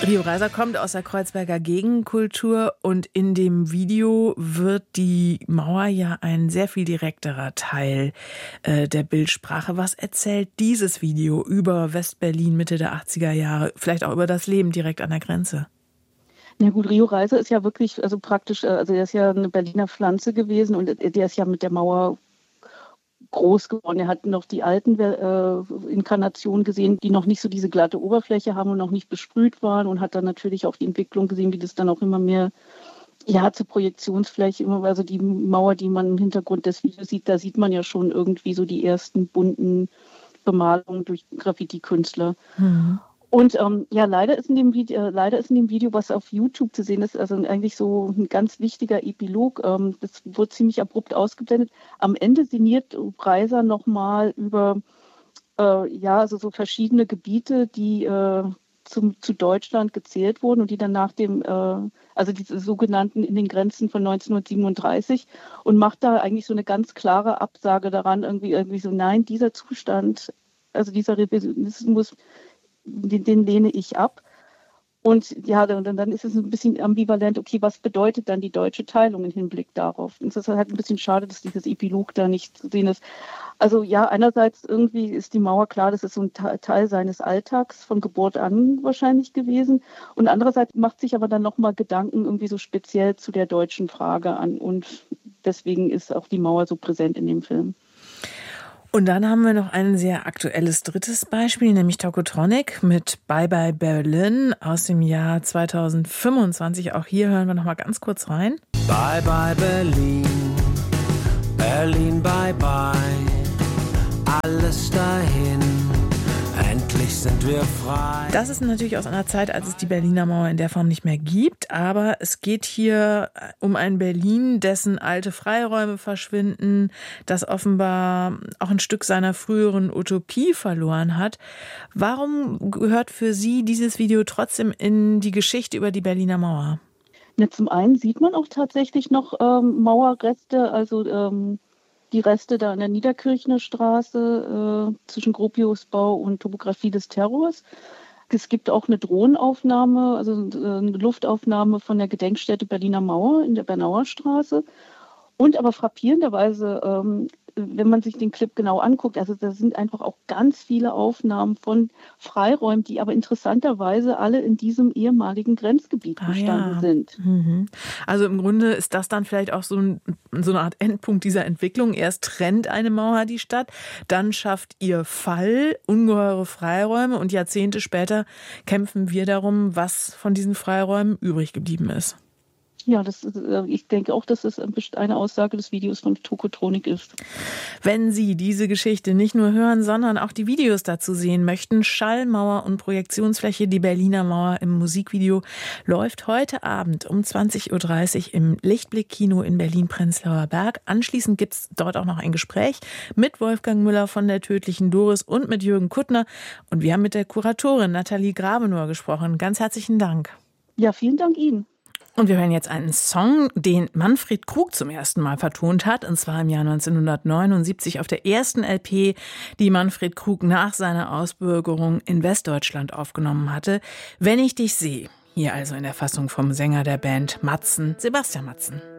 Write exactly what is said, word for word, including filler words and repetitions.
Rio Reiser kommt aus der Kreuzberger Gegenkultur und in dem Video wird die Mauer ja ein sehr viel direkterer Teil äh, der Bildsprache. Was erzählt dieses Video über Westberlin Mitte der achtziger Jahre, vielleicht auch über das Leben direkt an der Grenze? Na gut, Rio Reiser ist ja wirklich, also praktisch, also er ist ja eine Berliner Pflanze gewesen und der ist ja mit der Mauer groß geworden. Er hat noch die alten äh, Inkarnationen gesehen, die noch nicht so diese glatte Oberfläche haben und noch nicht besprüht waren und hat dann natürlich auch die Entwicklung gesehen, wie das dann auch immer mehr, ja, zur Projektionsfläche, immer, also die Mauer, die man im Hintergrund des Videos sieht, da sieht man ja schon irgendwie so die ersten bunten Bemalungen durch Graffiti-Künstler. Mhm. Und ähm, ja, leider ist in dem Video, äh, leider ist in dem Video, was auf YouTube zu sehen ist, also eigentlich so ein ganz wichtiger Epilog. Ähm, das wird ziemlich abrupt ausgeblendet. Am Ende sinniert Reiser nochmal über äh, ja, also so verschiedene Gebiete, die äh, zum, zu Deutschland gezählt wurden und die dann nach dem, äh, also diese sogenannten in den Grenzen von neunzehnhundertsiebenunddreißig, und macht da eigentlich so eine ganz klare Absage daran, irgendwie, irgendwie so, nein, dieser Zustand, also dieser Revisionismus, Den, den lehne ich ab. Und ja, dann, dann ist es ein bisschen ambivalent, okay, was bedeutet dann die deutsche Teilung im Hinblick darauf? Und es ist halt ein bisschen schade, dass dieses Epilog da nicht zu sehen ist. Also ja, einerseits irgendwie ist die Mauer klar, das ist so ein Teil seines Alltags von Geburt an wahrscheinlich gewesen. Und andererseits macht sich aber dann nochmal Gedanken irgendwie so speziell zu der deutschen Frage an. Und deswegen ist auch die Mauer so präsent in dem Film. Und dann haben wir noch ein sehr aktuelles drittes Beispiel, nämlich Tokotronic mit Bye Bye Berlin aus dem Jahr zweitausendfünfundzwanzig. Auch hier hören wir noch mal ganz kurz rein. Bye Bye Berlin, Berlin bye bye, alles dahin, endlich sind wir frei. Das ist natürlich aus einer Zeit, als es die Berliner Mauer in der Form nicht mehr gibt, aber es geht hier um ein Berlin, dessen alte Freiräume verschwinden, das offenbar auch ein Stück seiner früheren Utopie verloren hat. Warum gehört für Sie dieses Video trotzdem in die Geschichte über die Berliner Mauer? Ja, zum einen sieht man auch tatsächlich noch ähm, Mauerreste, also ähm die Reste da an der Niederkirchner Straße äh, zwischen Gropiusbau und Topographie des Terrors. Es gibt auch eine Drohnenaufnahme, also eine Luftaufnahme von der Gedenkstätte Berliner Mauer in der Bernauer Straße. Und aber frappierenderweise, ähm, wenn man sich den Clip genau anguckt, also da sind einfach auch ganz viele Aufnahmen von Freiräumen, die aber interessanterweise alle in diesem ehemaligen Grenzgebiet ah, gestanden ja. sind. Mhm. Also im Grunde ist das dann vielleicht auch so, ein, so eine Art Endpunkt dieser Entwicklung. Erst trennt eine Mauer die Stadt, dann schafft ihr Fall ungeheure Freiräume und Jahrzehnte später kämpfen wir darum, was von diesen Freiräumen übrig geblieben ist. Ja, das ist, ich denke auch, dass es eine Aussage des Videos von Tokotronic ist. Wenn Sie diese Geschichte nicht nur hören, sondern auch die Videos dazu sehen möchten, Schallmauer und Projektionsfläche, die Berliner Mauer im Musikvideo, läuft heute Abend um zwanzig Uhr dreißig im Lichtblick-Kino in Berlin-Prenzlauer Berg. Anschließend gibt es dort auch noch ein Gespräch mit Wolfgang Müller von der Tödlichen Doris und mit Jürgen Kuttner. Und wir haben mit der Kuratorin Nathalie Grabenauer gesprochen. Ganz herzlichen Dank. Ja, vielen Dank Ihnen. Und wir hören jetzt einen Song, den Manfred Krug zum ersten Mal vertont hat, und zwar im Jahr neunzehnhundertneunundsiebzig auf der ersten L P, die Manfred Krug nach seiner Ausbürgerung in Westdeutschland aufgenommen hatte. Wenn ich dich sehe. Hier also in der Fassung vom Sänger der Band Matzen, Sebastian Matzen.